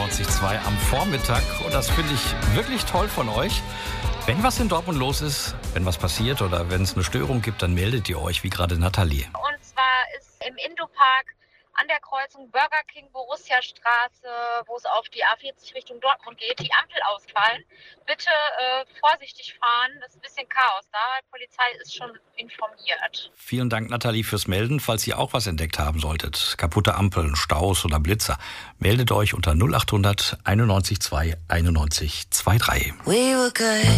91.2 am Vormittag. Und das finde ich wirklich toll von euch. Wenn was in Dortmund los ist, wenn was passiert oder wenn es eine Störung gibt, dann meldet ihr euch, wie gerade Nathalie. Und zwar ist im Indopark an der Kreuzung Burger King Borussia Straße, wo es auf die A40 Richtung Dortmund geht, die Ampel ausfallen. Bitte vorsichtig fahren, das ist ein bisschen Chaos da. Die Polizei ist schon informiert. Vielen Dank, Nathalie, fürs Melden. Falls ihr auch was entdeckt haben solltet, kaputte Ampeln, Staus oder Blitzer, meldet euch unter 0800 91 2 91 23.